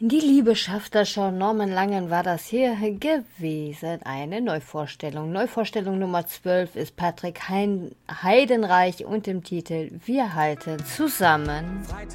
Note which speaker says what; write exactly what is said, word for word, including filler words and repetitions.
Speaker 1: Die Liebe schafft das schon. Norman Langen war das hier gewesen. Eine Neuvorstellung. Neuvorstellung Nummer zwölf ist Patrick Hein Heidenreich und im Titel Wir halten zusammen.